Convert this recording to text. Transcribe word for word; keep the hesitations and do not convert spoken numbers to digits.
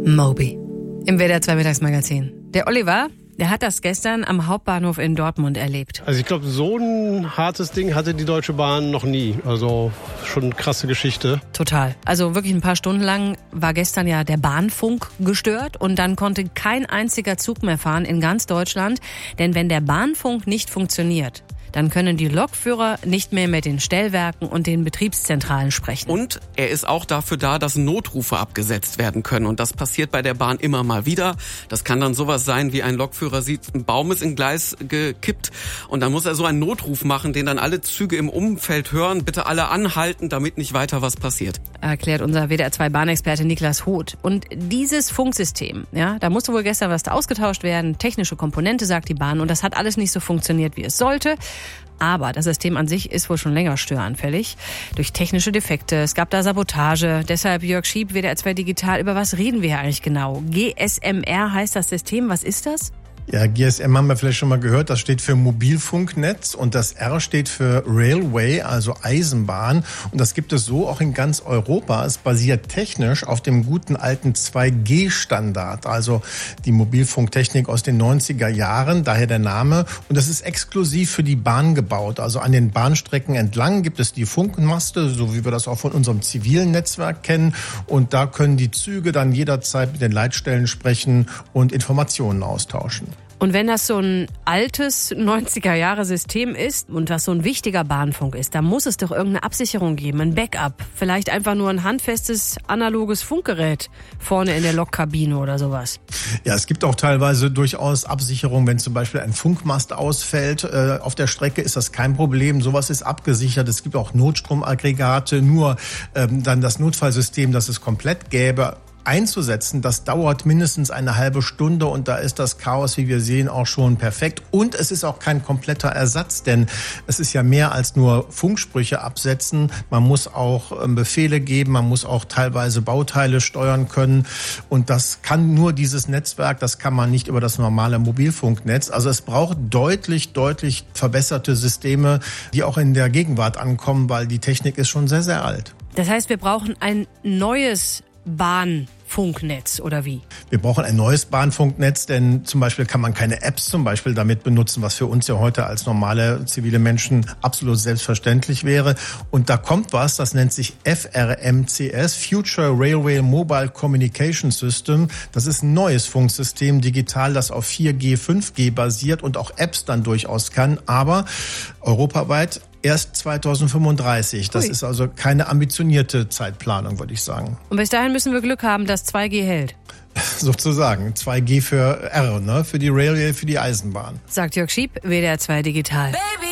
Moby. Im W D R zwei Mittagsmagazin. Der Oliver, der hat das gestern am Hauptbahnhof in Dortmund erlebt. Also ich glaube, so ein hartes Ding hatte die Deutsche Bahn noch nie. Also schon eine krasse Geschichte. Total. Also wirklich ein paar Stunden lang war gestern ja der Bahnfunk gestört und dann konnte kein einziger Zug mehr fahren in ganz Deutschland. Denn wenn der Bahnfunk nicht funktioniert, dann können die Lokführer nicht mehr mit den Stellwerken und den Betriebszentralen sprechen. Und er ist auch dafür da, dass Notrufe abgesetzt werden können. Und das passiert bei der Bahn immer mal wieder. Das kann dann sowas sein, wie ein Lokführer sieht, ein Baum ist in Gleis gekippt. Und dann muss er so einen Notruf machen, den dann alle Züge im Umfeld hören. Bitte alle anhalten, damit nicht weiter was passiert. Erklärt unser W D R zwei Bahnexperte Niklas Hoth. Und dieses Funksystem, ja, da musste wohl gestern was ausgetauscht werden. Technische Komponente, sagt die Bahn. Und das hat alles nicht so funktioniert, wie es sollte. Aber das System an sich ist wohl schon länger störanfällig. Durch technische Defekte, es gab da Sabotage. Deshalb Jörg Schieb, W D R zwei Digital. Über was reden wir hier eigentlich genau? G S M R heißt das System. Was ist das? Ja, G S M haben wir vielleicht schon mal gehört, das steht für Mobilfunknetz und das R steht für Railway, also Eisenbahn. Und das gibt es so auch in ganz Europa. Es basiert technisch auf dem guten alten zwei G Standard, also die Mobilfunktechnik aus den neunziger Jahren, daher der Name. Und das ist exklusiv für die Bahn gebaut. Also an den Bahnstrecken entlang gibt es die Funkmaste, so wie wir das auch von unserem zivilen Netzwerk kennen. Und da können die Züge dann jederzeit mit den Leitstellen sprechen und Informationen austauschen. Und wenn das so ein altes neunziger-Jahre-System ist und das so ein wichtiger Bahnfunk ist, dann muss es doch irgendeine Absicherung geben, ein Backup. Vielleicht einfach nur ein handfestes, analoges Funkgerät vorne in der Lokkabine oder sowas. Ja, es gibt auch teilweise durchaus Absicherung, wenn zum Beispiel ein Funkmast ausfällt. Äh, auf der Strecke ist das kein Problem. Sowas ist abgesichert. Es gibt auch Notstromaggregate. Nur ähm, dann das Notfallsystem, das es komplett gäbe, einzusetzen, das dauert mindestens eine halbe Stunde und da ist das Chaos, wie wir sehen, auch schon perfekt. Und es ist auch kein kompletter Ersatz, denn es ist ja mehr als nur Funksprüche absetzen. Man muss auch Befehle geben, man muss auch teilweise Bauteile steuern können und das kann nur dieses Netzwerk, das kann man nicht über das normale Mobilfunknetz. Also es braucht deutlich, deutlich verbesserte Systeme, die auch in der Gegenwart ankommen, weil die Technik ist schon sehr, sehr alt. Das heißt, wir brauchen ein neues Bahnfunknetz oder wie? Wir brauchen ein neues Bahnfunknetz, denn zum Beispiel kann man keine Apps zum Beispiel damit benutzen, was für uns ja heute als normale zivile Menschen absolut selbstverständlich wäre. Und da kommt was, das nennt sich F R M C S, Future Railway Mobile Communication System. Das ist ein neues Funksystem, digital, das auf vier G, fünf G basiert und auch Apps dann durchaus kann, aber europaweit erst zweitausendfünfunddreißig. Das Ui. Ist also keine ambitionierte Zeitplanung, würde ich sagen. Und bis dahin müssen wir Glück haben, dass zwei G hält. Sozusagen. zwei G für R, ne? Für die Railway, für die Eisenbahn. Sagt Jörg Schieb, W D R zwei Digital. Baby.